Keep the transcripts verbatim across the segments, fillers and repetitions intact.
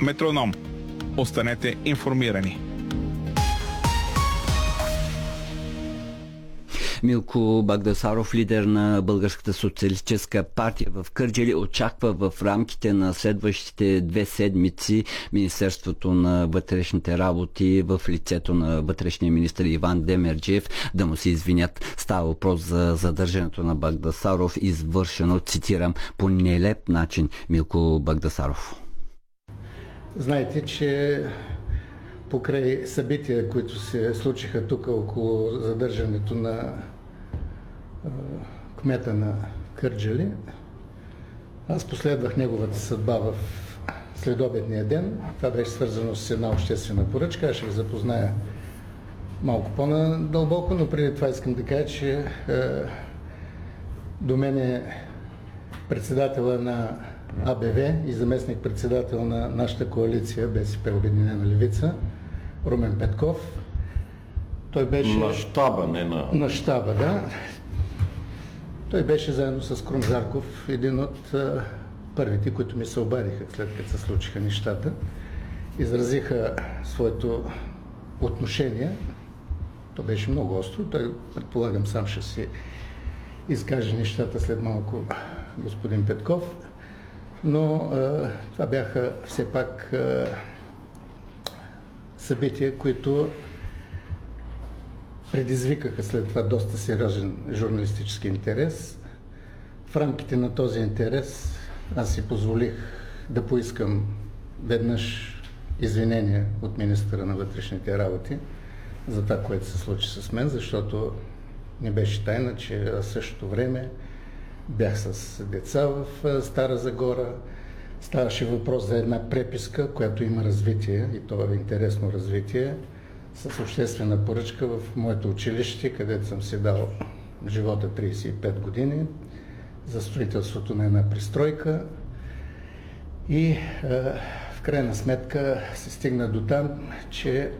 Метроном. Останете информирани. Милко Багдасаров, лидер на Българската социалистическа партия в Кърджали, очаква в рамките на следващите две седмици Министерството на вътрешните работи в лицето на вътрешния министър Иван Демерджиев да му се извинят. Става въпрос за задържането на Багдасаров, извършено, цитирам, по нелеп начин. Милко Багдасаров. Знаете, че покрай събития, които се случиха тук около задържането на кмета на Кърджали, аз последвах неговата съдба в следобедния ден. Това беше свързано с една обществена поръчка. Аз ще ви запозная малко по-надълбоко, но преди това искам да кажа, че е, до мен е председателя на А Б В и заместник-председател на нашата коалиция БСП Обединена левица Румен Петков. Той беше... На щаба, не на... На щаба, да. Той беше заедно с Крум Зарков един от а, първите, които ми се обадиха след като се случиха нещата. Изразиха своето отношение. То беше много остро. Той, предполагам, сам ще си изкаже нещата след малко господин Петков. Но а, това бяха все пак а, събития, които предизвикаха след това доста сериозен журналистически интерес. В рамките на този интерес аз си позволих да поискам веднъж извинения от министъра на вътрешните работи за това, което се случи с мен, защото не беше тайна, че в същото време бях с деца в Стара Загора. Ставаше въпрос за една преписка, която има развитие, и то е интересно развитие, с обществена поръчка в моето училище, където съм си дал живота тридесет и пет години, за строителството на една пристройка. И е, в крайна сметка се стигна до там, че е,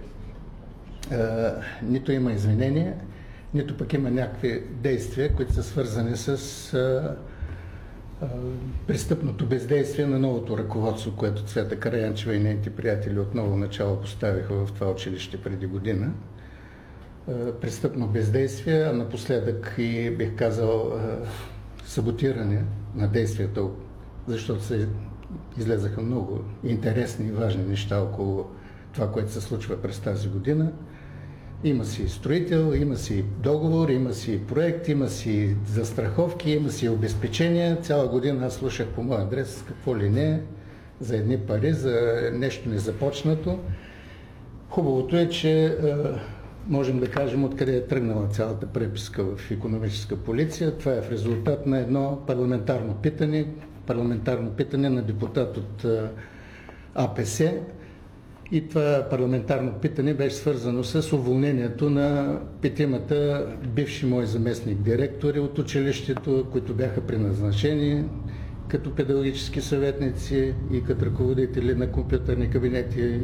нито има извинения, нито пък има някакви действия, които са свързани с а, а, престъпното бездействие на новото ръководство, което Цвята Караянчева и нейните приятели отново начало поставиха в това училище преди година. А, престъпно бездействие, а напоследък и бих казал а, саботиране на действията, защото се излезаха много интересни и важни неща около това, което се случва през тази година. Има си строител, има си договор, има си проект, има си застраховки, има си обезпечения. Цяла година аз слушах по мой адрес какво ли не, за едни пари, за нещо незапочнато. Хубавото е, че е, можем да кажем откъде е тръгнала цялата преписка в икономическа полиция. Това е в резултат на едно парламентарно питане, парламентарно питане на депутат от е, А П С. И това парламентарно питане беше свързано с уволнението на петимата бивши мои заместник директори от училището, които бяха преназначени като педагогически съветници и като ръководители на компютърни кабинети